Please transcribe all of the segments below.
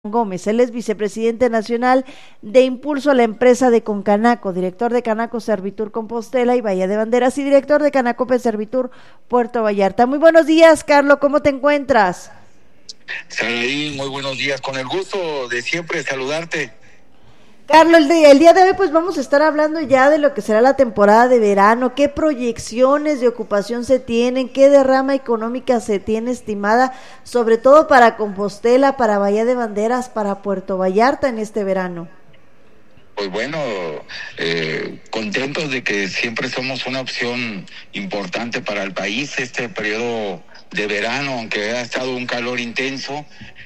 Gómez. Él es vicepresidente nacional de Impulso a la Empresa de Concanaco, director de Canaco Servitur Compostela y Bahía de Banderas y director de Canacope Servitur Puerto Vallarta. Muy buenos días, Carlos, ¿cómo te encuentras? Saraí, muy buenos días, con el gusto de siempre saludarte. Carlos, el día de hoy pues vamos a estar hablando ya de lo que será la temporada de verano, qué proyecciones de ocupación se tienen, qué derrama económica se tiene estimada, sobre todo para Compostela, para Bahía de Banderas, para Puerto Vallarta en este verano. Pues bueno, contentos de que siempre somos una opción importante para el país este periodo de verano, aunque ha estado un calor intenso.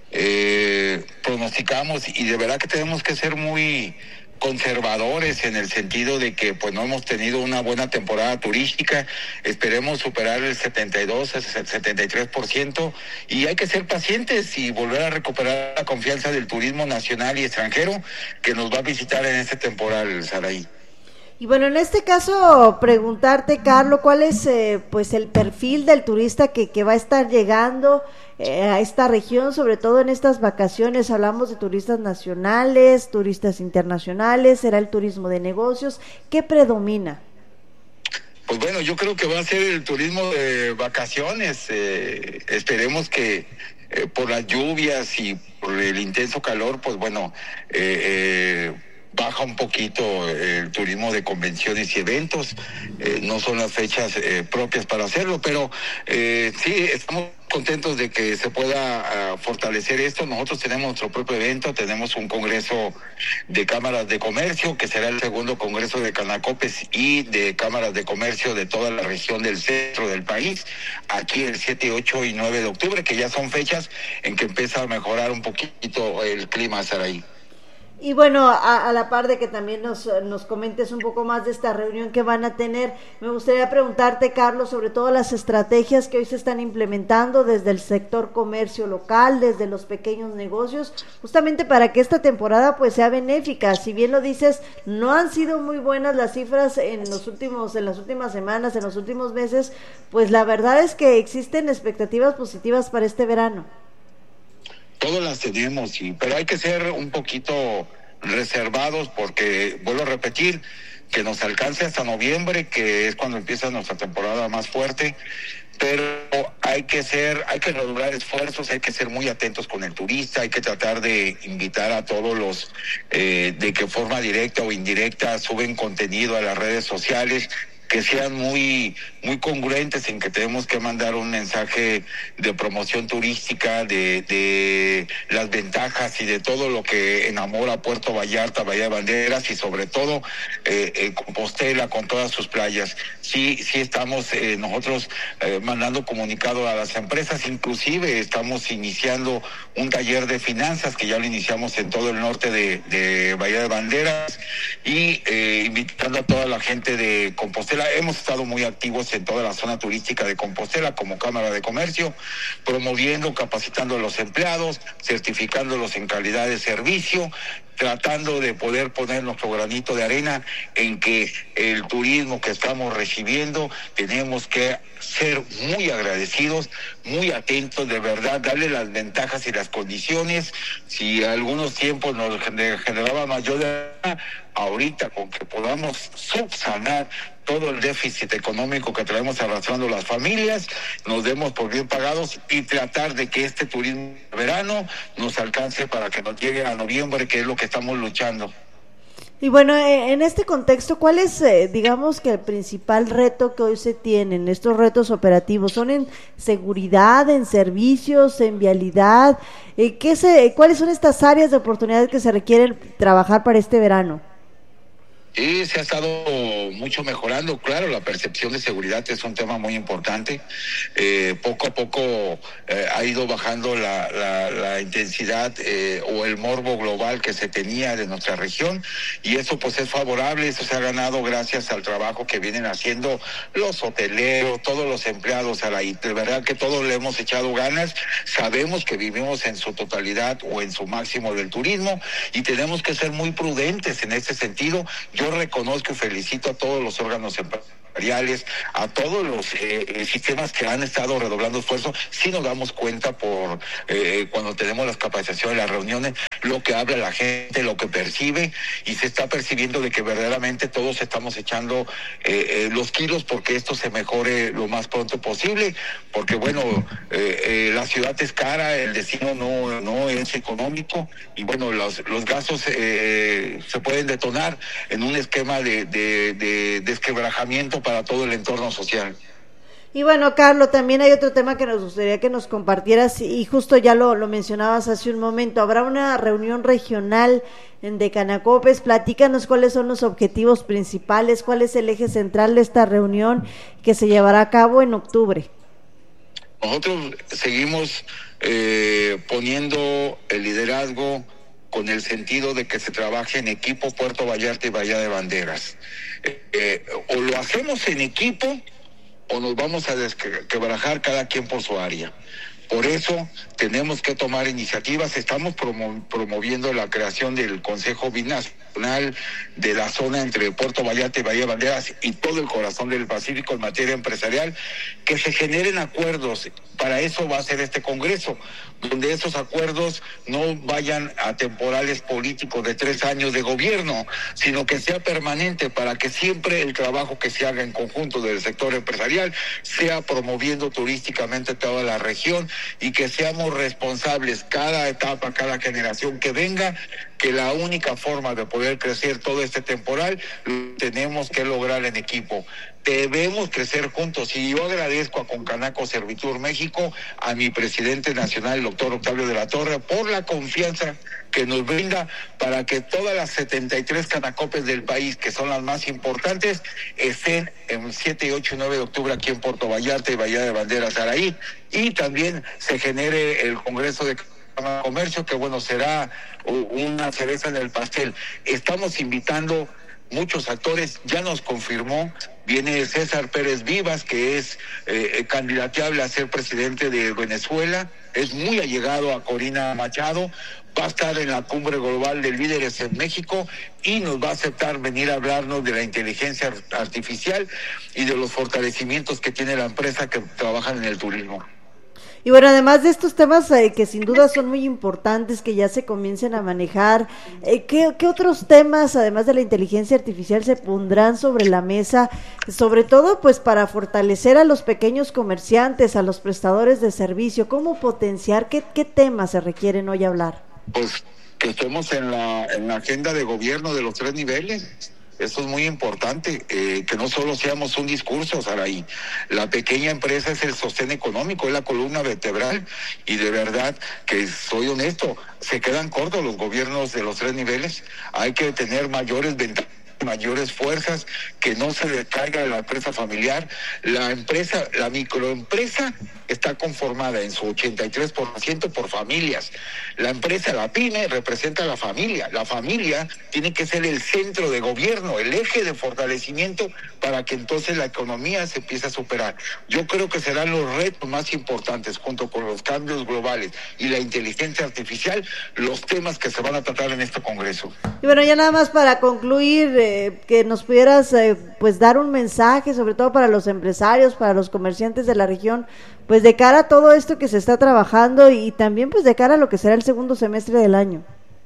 Pronosticamos y de verdad que tenemos que ser muy conservadores en el sentido de que pues no hemos tenido una buena temporada turística. Esperemos superar el 72, el 73% y hay que ser pacientes y volver a recuperar la confianza del turismo nacional y extranjero que nos va a visitar en este temporal, Saraí. Y bueno, en este caso, preguntarte, Carlos, ¿cuál es pues el perfil del turista que va a estar llegando a esta región, sobre todo en estas vacaciones? Hablamos de turistas nacionales, turistas internacionales, ¿será el turismo de negocios? ¿Qué predomina? Pues bueno, yo creo que va a ser el turismo de vacaciones. Esperemos que por las lluvias y por el intenso calor, pues bueno, baja un poquito el turismo de convenciones y eventos. No son las fechas propias para hacerlo, pero sí, estamos contentos de que se pueda fortalecer esto. Nosotros tenemos nuestro propio evento, tenemos un congreso de cámaras de comercio, que será el segundo congreso de Canacopes y de cámaras de comercio de toda la región del centro del país, aquí el 7, 8 y 9 de octubre, que ya son fechas en que empieza a mejorar un poquito el clima, Saraí. Y bueno, a la par de que también nos comentes un poco más de esta reunión que van a tener, me gustaría preguntarte, Carlos, sobre todo las estrategias que hoy se están implementando desde el sector comercio local, desde los pequeños negocios, justamente para que esta temporada pues sea benéfica. Si bien lo dices, no han sido muy buenas las cifras en las últimas semanas, en los últimos meses, pues la verdad es que existen expectativas positivas para este verano. Todas las tenemos, pero hay que ser un poquito reservados porque, vuelvo a repetir, que nos alcance hasta noviembre, que es cuando empieza nuestra temporada más fuerte, pero hay que redoblar esfuerzos, hay que ser muy atentos con el turista, hay que tratar de invitar a todos los de que forma directa o indirecta suben contenido a las redes sociales, que sean muy congruentes en que tenemos que mandar un mensaje de promoción turística, de las ventajas y de todo lo que enamora a Puerto Vallarta, Bahía de Banderas y sobre todo Compostela con todas sus playas. Sí estamos nosotros mandando comunicado a las empresas, inclusive estamos iniciando un taller de finanzas que ya lo iniciamos en todo el norte de Bahía de Banderas y invitando a toda la gente de Compostela. Hemos estado muy activos en toda la zona turística de Compostela como Cámara de Comercio, promoviendo, capacitando a los empleados, certificándolos en calidad de servicio, tratando de poder poner nuestro granito de arena en que el turismo que estamos recibiendo tenemos que ser muy agradecidos, muy atentos, de verdad, darle las ventajas y las condiciones. Si algunos tiempos nos generaba mayor, ahorita con que podamos subsanar todo el déficit económico que traemos arrastrando las familias, nos demos por bien pagados y tratar de que este turismo de verano nos alcance para que nos llegue a noviembre, que es lo que estamos luchando. Y bueno, en este contexto, ¿cuál es, digamos que el principal reto que hoy se tienen, estos retos operativos? ¿Son en seguridad, en servicios, en vialidad? ¿Cuáles son estas áreas de oportunidad que se requieren trabajar para este verano? Sí, se ha estado mucho mejorando. Claro, la percepción de seguridad es un tema muy importante. Poco a poco ha ido bajando la intensidad o el morbo global que se tenía de nuestra región y eso pues es favorable. Eso se ha ganado gracias al trabajo que vienen haciendo los hoteleros, todos los empleados de verdad que todos le hemos echado ganas. Sabemos que vivimos en su totalidad o en su máximo del turismo y tenemos que ser muy prudentes en este sentido. Yo reconozco y felicito a todos los órganos a todos los sistemas que han estado redoblando esfuerzos, sí nos damos cuenta por cuando tenemos las capacitaciones, las reuniones, lo que habla la gente, lo que percibe, y se está percibiendo de que verdaderamente todos estamos echando los kilos porque esto se mejore lo más pronto posible, porque bueno, la ciudad es cara, el destino no es económico, y bueno, los gastos se pueden detonar en un esquema de desquebrajamiento para todo el entorno social. Y bueno, Carlos, también hay otro tema que nos gustaría que nos compartieras, y justo ya lo mencionabas hace un momento. Habrá una reunión regional de Canacopes. Platícanos cuáles son los objetivos principales, cuál es el eje central de esta reunión que se llevará a cabo en octubre. Nosotros seguimos poniendo el liderazgo con el sentido de que se trabaje en equipo Puerto Vallarta y Bahía de Banderas. O lo hacemos en equipo o nos vamos a desquebrajar cada quien por su área. Por eso tenemos que tomar iniciativas. Estamos promoviendo la creación del Consejo Binacional de la zona entre Puerto Vallarta y Bahía de Banderas y todo el corazón del Pacífico en materia empresarial, que se generen acuerdos. Para eso va a ser este Congreso, donde esos acuerdos no vayan a temporales políticos de 3 años de gobierno, sino que sea permanente, para que siempre el trabajo que se haga en conjunto del sector empresarial sea promoviendo turísticamente toda la región, y que seamos responsables cada etapa, cada generación que venga, que la única forma de poder crecer todo este temporal lo tenemos que lograr en equipo. Debemos crecer juntos, y yo agradezco a Concanaco Servitur México, a mi presidente nacional, el doctor Octavio de la Torre, por la confianza que nos brinda para que todas las 73 Canacopes del país, que son las más importantes, estén en 7, 8 y 9 de octubre aquí en Puerto Vallarta y Bahía de Banderas, Araí, y también se genere el Congreso de Comercio, que bueno, será una cereza en el pastel. Estamos invitando muchos actores, ya nos confirmó, viene César Pérez Vivas, que es candidateable a ser presidente de Venezuela, es muy allegado a Corina Machado, va a estar en la cumbre global de líderes en México y nos va a aceptar venir a hablarnos de la inteligencia artificial y de los fortalecimientos que tiene la empresa que trabaja en el turismo. Y bueno, además de estos temas que sin duda son muy importantes, que ya se comiencen a manejar, ¿qué otros temas, además de la inteligencia artificial, se pondrán sobre la mesa, sobre todo pues para fortalecer a los pequeños comerciantes, a los prestadores de servicio? ¿Cómo potenciar? ¿Qué temas se requieren hoy hablar? Pues que estemos en la agenda de gobierno de los 3 niveles. Eso es muy importante, que no solo seamos un discurso, Saraí. La pequeña empresa es el sostén económico, es la columna vertebral, y de verdad que soy honesto, se quedan cortos los gobiernos de los 3 niveles. Hay que tener mayores ventajas, mayores fuerzas, que no se descarga de la empresa familiar. La microempresa está conformada en su 83% por familias. La empresa, la pyme, representa a la familia. La familia tiene que ser el centro de gobierno, el eje de fortalecimiento, para que entonces la economía se empiece a superar. Yo creo que serán los retos más importantes, junto con los cambios globales y la inteligencia artificial, los temas que se van a tratar en este Congreso. Y bueno, ya nada más para concluir, que nos pudieras pues dar un mensaje, sobre todo para los empresarios, para los comerciantes de la región, pues de cara a todo esto que se está trabajando, y también pues de cara a lo que será el segundo semestre del año.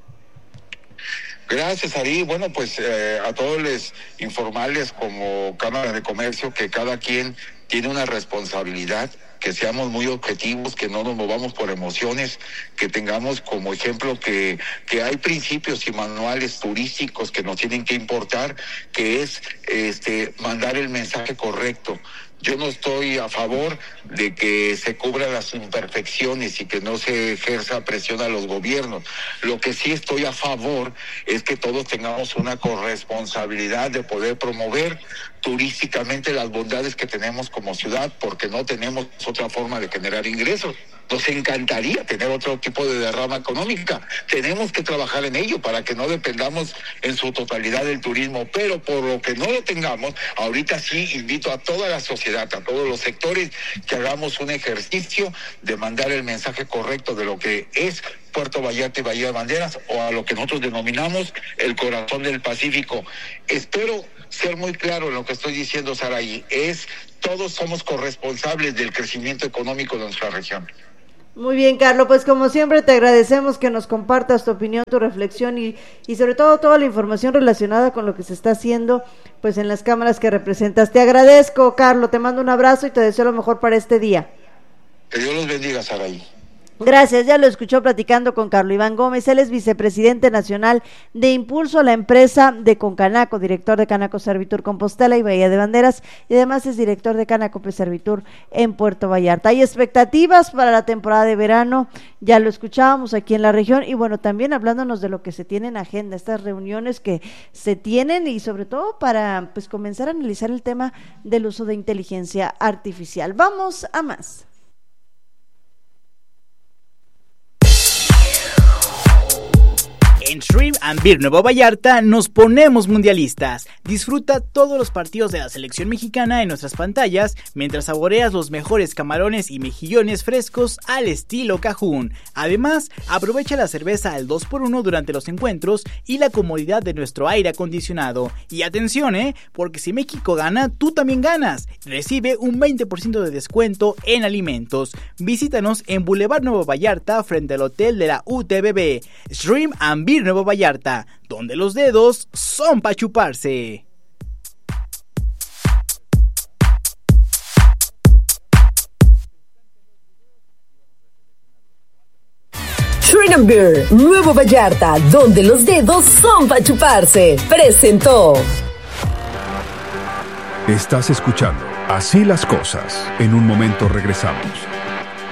Gracias, Ari. Bueno, pues a todos les informarles como Cámara de Comercio que cada quien tiene una responsabilidad, que seamos muy objetivos, que no nos movamos por emociones, que tengamos como ejemplo que hay principios y manuales turísticos que nos tienen que importar, que es mandar el mensaje correcto. Yo no estoy a favor de que se cubran las imperfecciones y que no se ejerza presión a los gobiernos. Lo que sí estoy a favor es que todos tengamos una corresponsabilidad de poder promover turísticamente las bondades que tenemos como ciudad, porque no tenemos otra forma de generar ingresos. Nos encantaría tener otro tipo de derrama económica. Tenemos que trabajar en ello para que no dependamos en su totalidad del turismo, pero por lo que no lo tengamos, ahorita sí invito a toda la sociedad, a todos los sectores, que hagamos un ejercicio de mandar el mensaje correcto de lo que es Puerto Vallarta y Bahía de Banderas, o a lo que nosotros denominamos el corazón del Pacífico. Espero ser muy claro en lo que estoy diciendo, Saraí, todos somos corresponsables del crecimiento económico de nuestra región. Muy bien, Carlos, pues como siempre te agradecemos que nos compartas tu opinión, tu reflexión y sobre todo toda la información relacionada con lo que se está haciendo pues en las cámaras que representas. Te agradezco, Carlos, te mando un abrazo y te deseo lo mejor para este día. Que Dios los bendiga, Saraí. Gracias, ya lo escuchó platicando con Carlos Iván Gómez, él es vicepresidente nacional de Impulso a la Empresa de Concanaco, director de Canaco Servitur Compostela y Bahía de Banderas, y además es director de Canaco Servitur en Puerto Vallarta. Hay expectativas para la temporada de verano, ya lo escuchábamos aquí en la región, y bueno, también hablándonos de lo que se tiene en agenda, estas reuniones que se tienen y sobre todo para pues comenzar a analizar el tema del uso de inteligencia artificial. Vamos a más. En Shrimp and Beer Nuevo Vallarta nos ponemos mundialistas. Disfruta todos los partidos de la selección mexicana en nuestras pantallas mientras saboreas los mejores camarones y mejillones frescos al estilo Cajún. Además, aprovecha la cerveza al 2x1 durante los encuentros y la comodidad de nuestro aire acondicionado. Y atención, porque si México gana, tú también ganas. Recibe un 20% de descuento en alimentos. Visítanos en Boulevard Nuevo Vallarta frente al hotel de la UTBB. Shrimp and Beer Nuevo Vallarta, donde los dedos son para chuparse. Shrimp and Beer Nuevo Vallarta, donde los dedos son para chuparse, presentó. Estás escuchando Así las Cosas. En un momento regresamos.